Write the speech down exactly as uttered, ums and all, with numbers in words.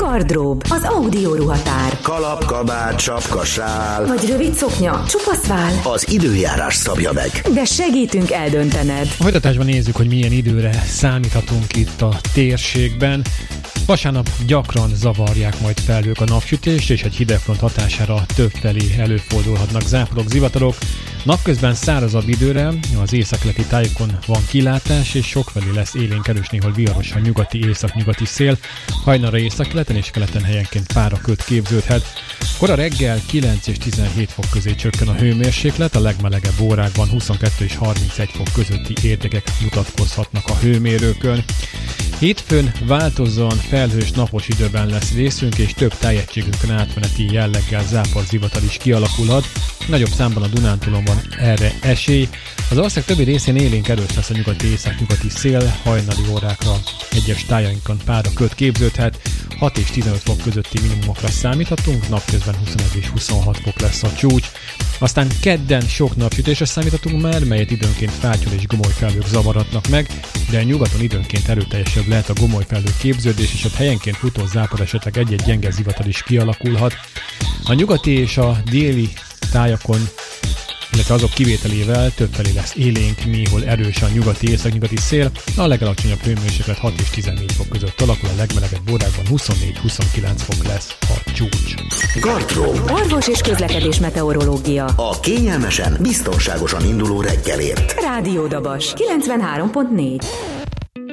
Gardrób, az audio ruhatár. Kalap, kabát, sapka, sál. Vagy rövid szoknya, csupasz vál. Az időjárás szabja meg. De segítünk eldöntened. A folytatásban nézzük, hogy milyen időre számíthatunk itt a térségben. Vasárnap gyakran zavarják majd felhők a napsütést, és egy hidegfront hatására többfelé előfordulhatnak záporok, zivatarok. Napközben szárazabb időre az északkeleti tájékon van kilátás, és sokfelé lesz élénk erős, néhol viharosan nyugati, északnyugati szél. Hajnalra északkeleten és keleten helyenként páraköd képződhet. Kora reggel kilenc és tizenhét fok közé csökken a hőmérséklet, a legmelegebb órákban huszonkettő és harmincegy fok közötti értékek mutatkozhatnak a hőmérőkön. Hétfőn változóan felhős napos időben lesz részünk, és több tájegységünkön átmeneti jelleggel záporzivatar is kialakulhat. Nagyobb számban a Dunántúlon van erre esély. Az ország többi részén élénk erős lesz a nyugati északnyugati szél, hajnali órákra egyes tájainkon páraköd képződhet, hat és tizenöt fok közötti minimumokra számíthatunk, napközben huszonegy és huszonhat fok lesz a csúcs. Aztán kedden sok napsütésre számíthatunk már, melyet időnként fátyol és gomolyfelhők zavarhatnak meg, de nyugaton időnként erőteljesebb lehet a gomolyfelhő képződés, és ott helyenként futó zápor, esetleg egy-egy gyenge zivatar is kialakulhat. A nyugati és a déli tájakon, illetve azok kivételével többfelé lesz élénk, néhol erős a nyugati, északnyugati szél, a legalacsonyabb hőmérséklet hat és tizennégy fok között alakul, a legmelegebb órákban huszonnégy-huszonkilenc fok lesz a csúcs. Gardrób, Orvos és közlekedés meteorológia. a kényelmesen, biztonságosan induló reggelért. Rádió Dabas kilencvenhárom pont négy.